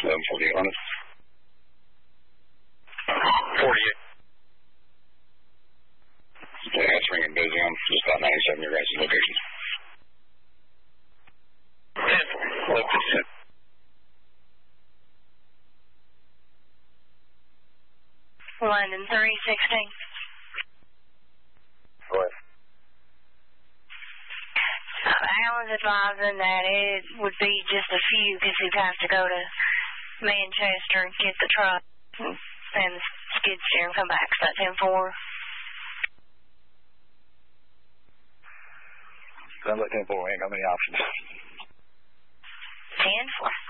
1148 on it. 48. Yeah, it's ringing busy. I'm just about 97 your guys' locations. 10. London 316. What? Alan's advising that it would be just a few because he'd have to go to Manchester and get the truck and skid steer and come back. So that's 10-4. Sounds like 10-4. Ain't got many options. 10-4.